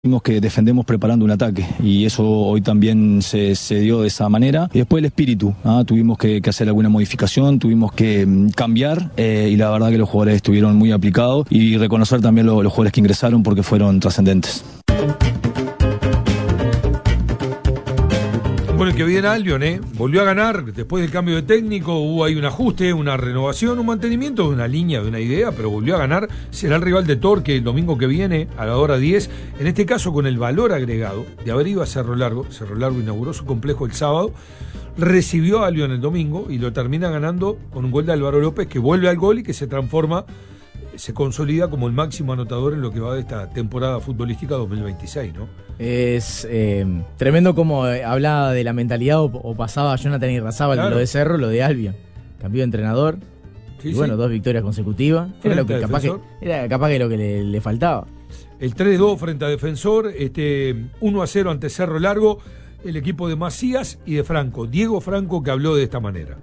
Vimos que defendemos preparando un ataque y eso hoy también se dio de esa manera. Y después el espíritu, tuvimos que hacer alguna modificación, tuvimos que cambiar y la verdad que los jugadores estuvieron muy aplicados y reconocer también los jugadores que ingresaron porque fueron trascendentes. Bueno, que bien Albion, volvió a ganar después del cambio de técnico, hubo ahí un ajuste, una renovación, un mantenimiento de una línea, de una idea, pero volvió a ganar. Será el rival de Torque el domingo que viene a la hora 10, en este caso con el valor agregado de haber ido a Cerro Largo. Cerro Largo inauguró su complejo el sábado, recibió a Albion el domingo y lo termina ganando con un gol de Álvaro López que vuelve al gol y que se transforma, se consolida como el máximo anotador en lo que va de esta temporada futbolística 2026, ¿no? Es tremendo como hablaba de la mentalidad o pasaba Jonathan Irrazábal, claro. Lo de Cerro, lo de Albion. Cambió de entrenador y bueno, 2 victorias consecutivas. Era lo que capaz que lo que le faltaba. El 3-2 frente a Defensor, 1-0 ante Cerro Largo, el equipo de Macías y de Franco. Diego Franco, que habló de esta manera.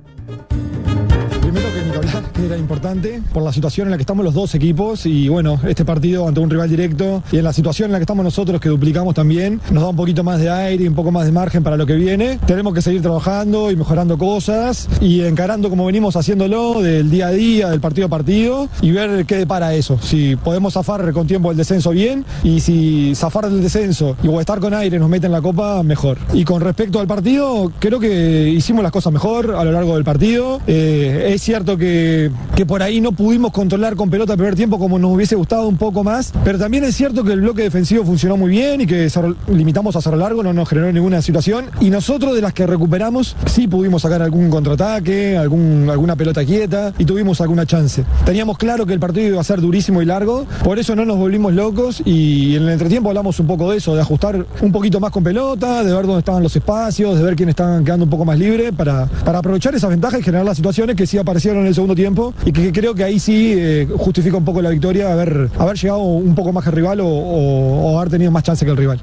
Primero que ni hablar, que era importante por la situación en la que estamos los dos equipos y bueno, este partido ante un rival directo y en la situación en la que estamos nosotros que duplicamos también, nos da un poquito más de aire y un poco más de margen para lo que viene. Tenemos que seguir trabajando y mejorando cosas y encarando como venimos haciéndolo del día a día, del partido a partido y ver qué depara eso. Si podemos zafar con tiempo el descenso bien y si zafar del descenso y o estar con aire nos mete en la copa, mejor. Y con respecto al partido, creo que hicimos las cosas mejor a lo largo del partido. Es cierto que por ahí no pudimos controlar con pelota el primer tiempo como nos hubiese gustado un poco más, pero también es cierto que el bloque defensivo funcionó muy bien y que limitamos a Cerro Largo, no nos generó ninguna situación y nosotros de las que recuperamos sí pudimos sacar algún contraataque, alguna pelota quieta y tuvimos alguna chance. Teníamos claro que el partido iba a ser durísimo y largo, por eso no nos volvimos locos y en el entretiempo hablamos un poco de eso, de ajustar un poquito más con pelota, de ver dónde estaban los espacios, de ver quiénes estaban quedando un poco más libres para aprovechar esa ventaja y generar las situaciones que sí aparecieron en el segundo tiempo y que creo que ahí sí justifica un poco la victoria, haber llegado un poco más que el rival o haber tenido más chance que el rival.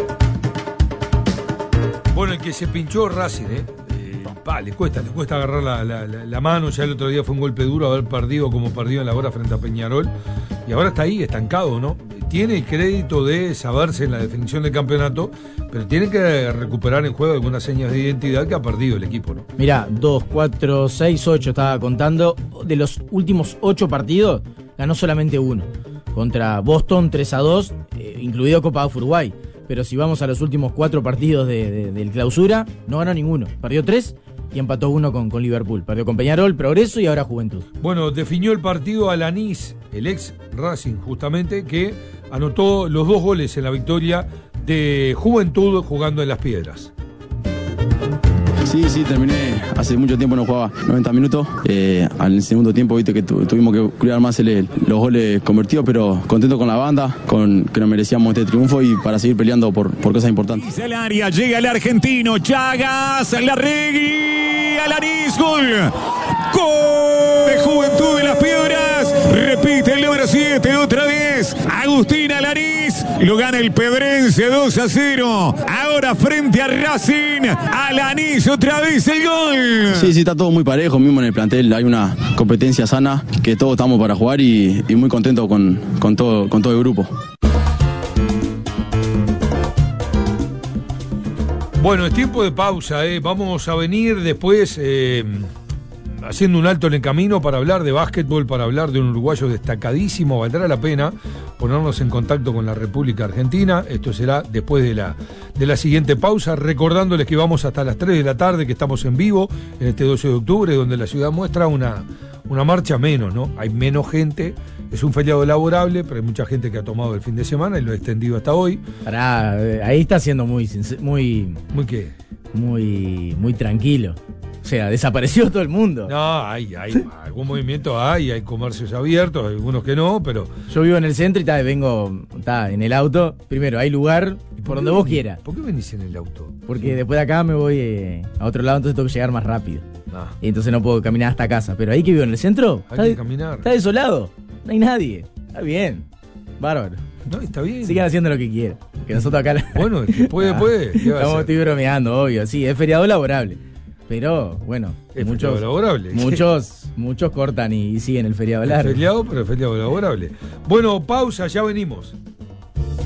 Bueno, el que se pinchó Racing, le cuesta agarrar la mano. Ya el otro día fue un golpe duro haber perdido como perdido en la hora frente a Peñarol y ahora está ahí estancado, ¿no? Tiene el crédito de saberse en la definición del campeonato, pero tiene que recuperar en juego algunas señas de identidad que ha perdido el equipo, ¿no? Mirá, 2, 4, 6, 8 estaba contando. De los últimos 8 partidos, ganó solamente uno. Contra Boston 3-2, incluido Copa de Uruguay. Pero si vamos a los últimos 4 partidos del clausura, no ganó ninguno. Perdió 3 y empató 1 con Liverpool. Perdió con Peñarol, Progreso y ahora Juventud. Bueno, definió el partido Alanís, el ex Racing justamente, que anotó los 2 goles en la victoria de Juventud jugando en Las Piedras. Sí, terminé. Hace mucho tiempo no jugaba 90 minutos. Al segundo tiempo, viste que tuvimos que cuidar más los goles convertidos, pero contento con la banda, con que nos merecíamos este triunfo y para seguir peleando por cosas importantes. El área, llega el argentino, Chagas, Larregui, Alanís, gol. ¡Gol de Juventud de Las Piedras! Repite el número 7 otra vez. Agustín Alanís lo gana el Pedrense 2-0. Ahora frente a Racing, Alanís otra vez el gol. Sí, está todo muy parejo. Mismo en el plantel hay una competencia sana que todos estamos para jugar y muy contentos con todo el grupo. Bueno, es tiempo de pausa. Vamos a venir después haciendo un alto en el camino para hablar de básquetbol, para hablar de un uruguayo destacadísimo. Valdrá la pena ponernos en contacto con la República Argentina. Esto será después de la siguiente pausa, recordándoles que vamos hasta las 3 de la tarde, que estamos en vivo en este 12 de octubre, donde la ciudad muestra una marcha menos, ¿no? Hay menos gente, es un feriado laborable, pero hay mucha gente que ha tomado el fin de semana y lo ha extendido hasta hoy. Ahí está siendo muy ¿qué? Muy tranquilo. O sea, desapareció todo el mundo. No, hay algún movimiento, hay comercios abiertos, algunos que no, pero... Yo vivo en el centro y vengo en el auto. Primero, hay lugar por donde vos quieras. ¿Por qué venís en el auto? Porque después de acá me voy a otro lado, entonces tengo que llegar más rápido. Y entonces no puedo caminar hasta casa. Pero ahí que vivo en el centro, hay que caminar. Está desolado, no hay nadie. Está bien, bárbaro. No, está bien. Sigan haciendo lo que quieran. Que nosotros acá... Bueno, el que puede. Estoy bromeando, obvio. Sí, es feriado laborable. Pero, bueno, muchos cortan y siguen el feriado largo. El feriado, pero el feriado laborable. Bueno, pausa, ya venimos.